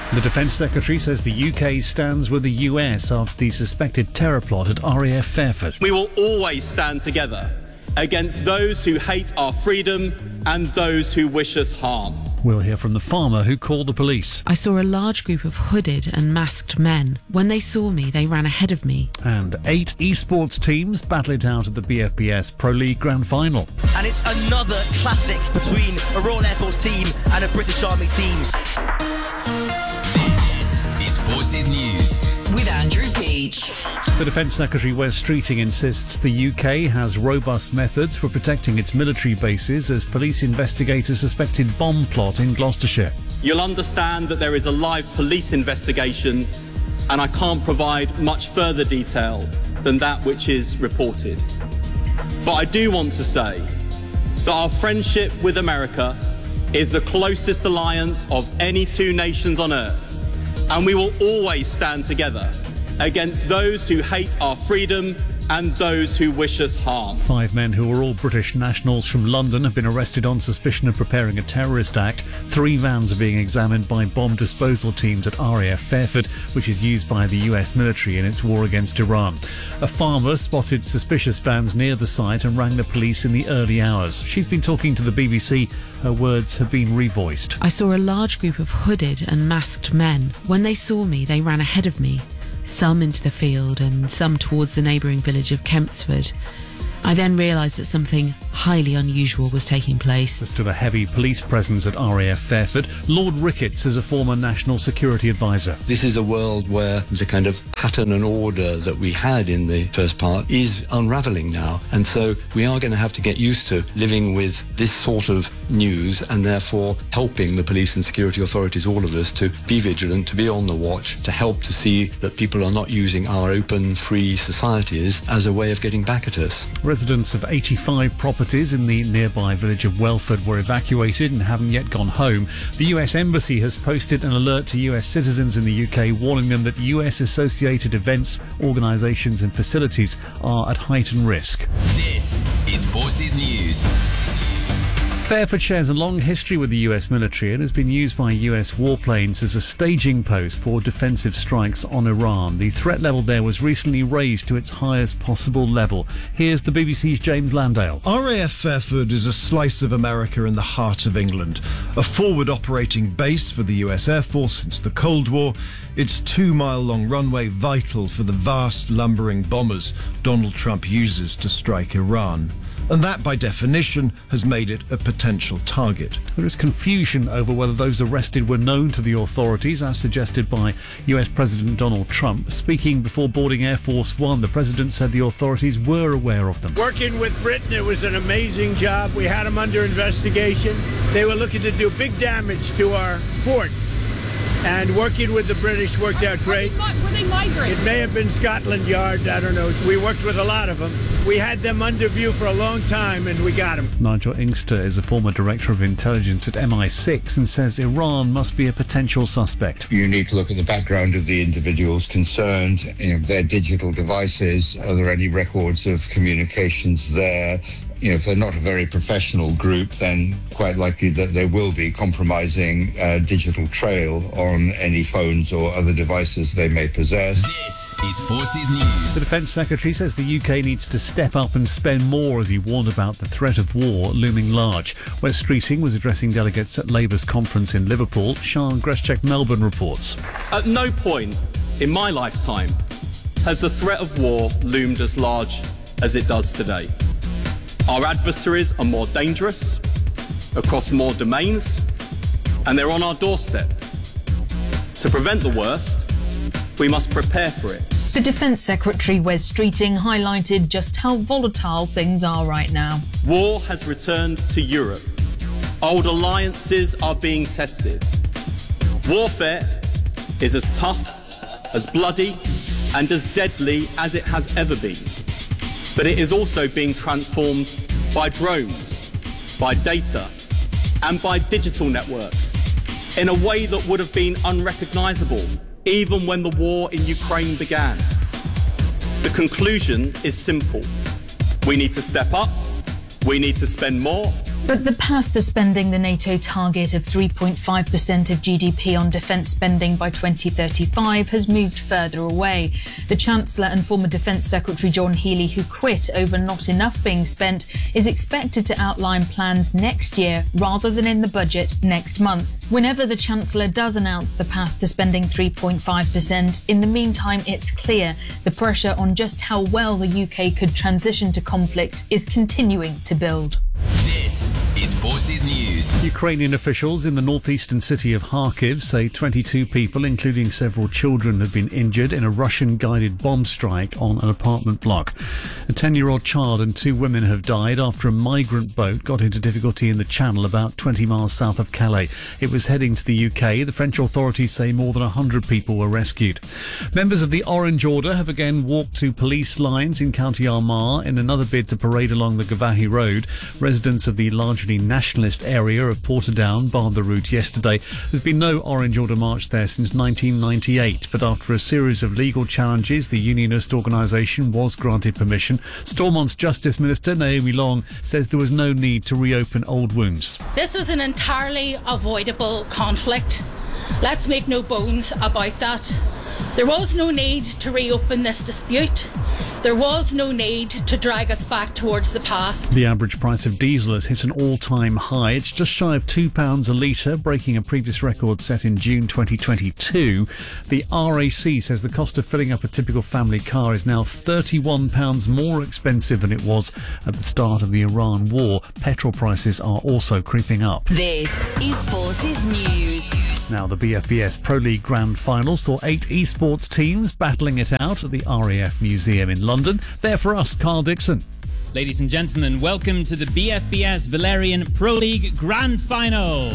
The Defence Secretary says the UK stands with the US after the suspected terror plot at RAF Fairford. We will always stand together against those who hate our freedom and those who wish us harm. We'll hear from the farmer who called the police. I saw a large group of hooded and masked men. When they saw me, they ran ahead of me. And 8 esports teams battle it out at the BFBS Pro League Grand Final. And it's another classic between a Royal Air Force team and a British Army team. This is Forces News with Andrew Peach. The Defence Secretary Wes Streeting insists the UK has robust methods for protecting its military bases as police investigate a suspected bomb plot in Gloucestershire. You'll understand that there is a live police investigation and I can't provide much further detail than that which is reported. But I do want to say that our friendship with America is the closest alliance of any two nations on earth, and we will always stand together against those who hate our freedom and those who wish us harm. 5 men who are all British nationals from London have been arrested on suspicion of preparing a terrorist act. 3 vans are being examined by bomb disposal teams at RAF Fairford, which is used by the US military in its war against Iran. A farmer spotted suspicious vans near the site and rang the police in the early hours. She's been talking to the BBC. Her words have been revoiced. I saw a large group of hooded and masked men. When they saw me, they ran ahead of me. Some into the field and some towards the neighbouring village of Kempsford. I then realised that something highly unusual was taking place. There's still a heavy police presence at RAF Fairford. Lord Ricketts is a former National Security Advisor. This is a world where the kind of pattern and order that we had in the first part is unravelling now. And so we are going to have to get used to living with this sort of news and therefore helping the police and security authorities, all of us, to be vigilant, to be on the watch, to help to see that people are not using our open, free societies as a way of getting back at us. Residents of 85 properties in the nearby village of Welford were evacuated and haven't yet gone home. The US Embassy has posted an alert to US citizens in the UK warning them that US-associated events, organisations and facilities are at heightened risk. This is Forces News. Fairford shares a long history with the US military and has been used by US warplanes as a staging post for defensive strikes on Iran. The threat level there was recently raised to its highest possible level. Here's the BBC's James Landale. RAF Fairford is a slice of America in the heart of England, a forward operating base for the US Air Force since the Cold War. Its 2-mile-long runway vital for the vast lumbering bombers Donald Trump uses to strike Iran. And that, by definition, has made it a potential target. There is confusion over whether those arrested were known to the authorities, as suggested by US President Donald Trump. Speaking before boarding Air Force One, the president said the authorities were aware of them. Working with Britain, it was an amazing job. We had them under investigation. They were looking to do big damage to our fort. And working with the British worked out great. Were they migrants? It may have been Scotland Yard, I don't know. We worked with a lot of them. We had them under view for a long time and we got them. Nigel Inkster is a former director of intelligence at MI6 and says Iran must be a potential suspect. You need to look at the background of the individuals concerned, their digital devices. Are there any records of communications there? If they're not a very professional group, then quite likely that they will be compromising a digital trail on any phones or other devices they may possess. This is Forces News. The Defence Secretary says the UK needs to step up and spend more as he warned about the threat of war looming large. Wes Streeting was addressing delegates at Labour's conference in Liverpool. Sian Greschek, Melbourne reports. At no point in my lifetime has the threat of war loomed as large as it does today. Our adversaries are more dangerous, across more domains, and they're on our doorstep. To prevent the worst, we must prepare for it. The Defence Secretary Wes Streeting highlighted just how volatile things are right now. War has returned to Europe. Old alliances are being tested. Warfare is as tough, as bloody, and as deadly as it has ever been. But it is also being transformed by drones, by data, and by digital networks in a way that would have been unrecognisable even when the war in Ukraine began. The conclusion is simple. We need to step up, we need to spend more, But the path to spending the NATO target of 3.5% of GDP on defence spending by 2035 has moved further away. The Chancellor and former Defence Secretary John Healey, who quit over not enough being spent, is expected to outline plans next year rather than in the budget next month. Whenever the Chancellor does announce the path to spending 3.5%, in the meantime it's clear the pressure on just how well the UK could transition to conflict is continuing to build. This is Forces News. Ukrainian officials in the northeastern city of Kharkiv say 22 people, including several children, have been injured in a Russian-guided bomb strike on an apartment block. A 10-year-old child and 2 women have died after a migrant boat got into difficulty in the channel about 20 miles south of Calais. It was heading to the UK. The French authorities say more than 100 people were rescued. Members of the Orange Order have again walked to police lines in County Armagh in another bid to parade along the Gavahi Road. Residents of the largely nationalist area of Portadown barred the route yesterday. There's been no Orange Order march there since 1998, but after a series of legal challenges, the unionist organisation was granted permission. Stormont's Justice Minister Naomi Long says there was no need to reopen old wounds. This was an entirely avoidable conflict. Let's make no bones about that. There was no need to reopen this dispute. There was no need to drag us back towards the past. The average price of diesel has hit an all-time high. It's just shy of £2 a litre, breaking a previous record set in June 2022. The RAC says the cost of filling up a typical family car is now £31 more expensive than it was at the start of the Iran war. Petrol prices are also creeping up. This is Forces News. Now, the BFBS Pro League Grand Final saw 8 esports teams battling it out at the RAF Museum in London. There for us, Carl Dixon. Ladies and gentlemen, welcome to the BFBS Valerian Pro League Grand Final.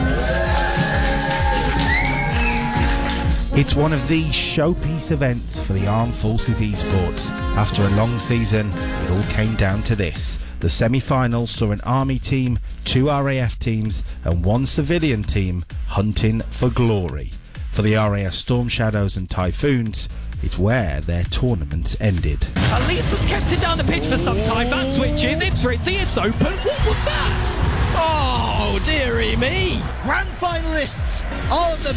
It's one of the showpiece events for the Armed Forces esports. After a long season, it all came down to this. The semi-finals saw an Army team, 2 RAF teams and 1 civilian team hunting for glory. For the RAF Storm Shadows and Typhoons, it's where their tournaments ended. At least has kept it down the pitch for some time. That switch is, it's Ritzy, it's open. What was that? Oh, dearie me. Grand finalists are the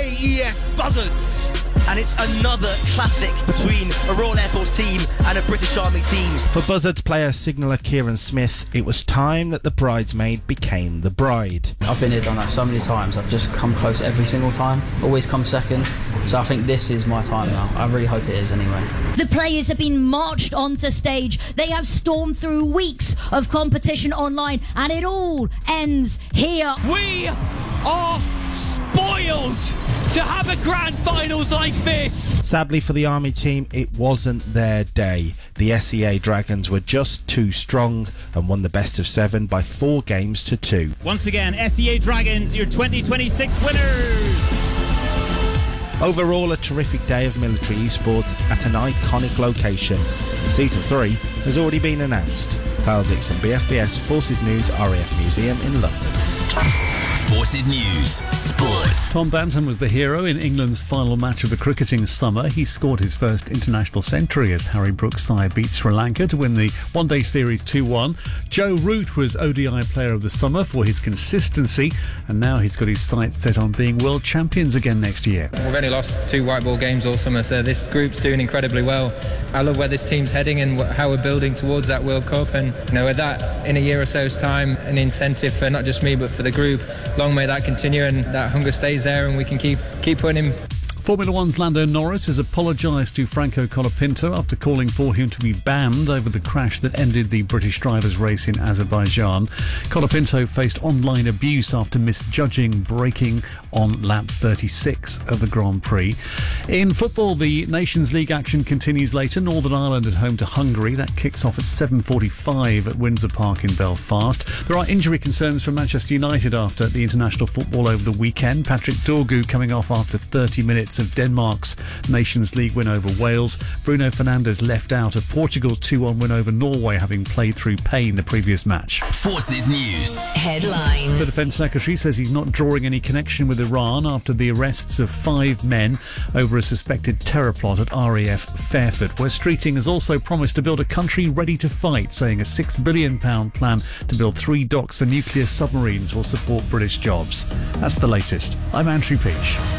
BAES Buzzards. And it's another classic between a Royal Air Force team and a British Army team. For Buzzards player signaller Kieran Smith, it was time that the bridesmaid became the bride. I've been here, done that so many times. I've just come close every single time, always come second. So I think this is my time now. I really hope it is anyway. The players have been marched onto stage. They have stormed through weeks of competition online, and it all ends here. We are spoiled to have a grand finals like this. Sadly for the Army team, it wasn't their day. The SEA Dragons were just too strong and won the best of 7 by 4 games to 2. Once again, SEA Dragons, your 2026 winners. Overall, a terrific day of military esports at an iconic location. The seat of 3 has already been announced. Kyle Dixon, BFBS Forces News, RAF Museum in London. Forces News Sports. Tom Banton was the hero in England's final match of the cricketing summer. He scored his first international century as Harry Brooks' side beat Sri Lanka to win the one-day series 2-1. Joe Root was ODI Player of the Summer for his consistency, and now he's got his sights set on being world champions again next year. We've only lost 2 white ball games all summer, so this group's doing incredibly well. I love where this team's heading and how we're building towards that World Cup, and with that in a year or so's time, an incentive for not just me but for the group. Long may that continue and that hunger stays there and we can keep winning. Formula One's Lando Norris has apologised to Franco Colapinto after calling for him to be banned over the crash that ended the British drivers' race in Azerbaijan. Colapinto faced online abuse after misjudging braking on lap 36 of the Grand Prix. In football, the Nations League action continues later. Northern Ireland at home to Hungary. That kicks off at 7:45 at Windsor Park in Belfast. There are injury concerns for Manchester United after the international football over the weekend. Patrick Dorgu coming off after 30 minutes highlights of Denmark's Nations League win over Wales. Bruno Fernandes left out of Portugal's 2-1 win over Norway, having played through pain the previous match. Forces News. Headlines. The Defence Secretary says he's not drawing any connection with Iran after the arrests of 5 men over a suspected terror plot at RAF Fairford. Wes Streeting has also promised to build a country ready to fight, saying a £6 billion plan to build 3 docks for nuclear submarines will support British jobs. That's the latest. I'm Andrew Peach.